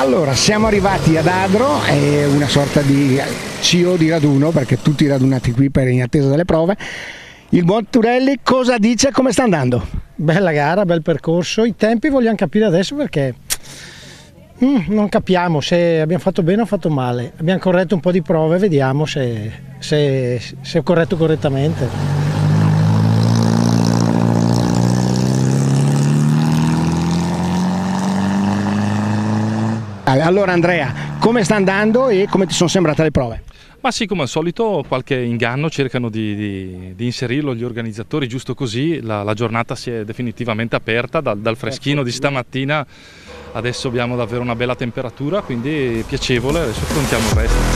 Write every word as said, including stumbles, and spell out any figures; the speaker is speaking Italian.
Allora, siamo arrivati ad Adro, è una sorta di C O di raduno, perché tutti radunati qui per in attesa delle prove. Il buon Turelli cosa dice, come sta andando? Bella gara, bel percorso, i tempi vogliamo capire adesso perché mm, non capiamo se abbiamo fatto bene o fatto male. Abbiamo corretto un po' di prove, vediamo se, se, se ho corretto correttamente. Allora Andrea, come sta andando e come ti sono sembrate le prove? Ma sì, come al solito qualche inganno cercano di, di, di inserirlo gli organizzatori, giusto così la, la giornata si è definitivamente aperta dal, dal freschino di stamattina, adesso abbiamo davvero una bella temperatura, quindi piacevole, adesso affrontiamo il resto.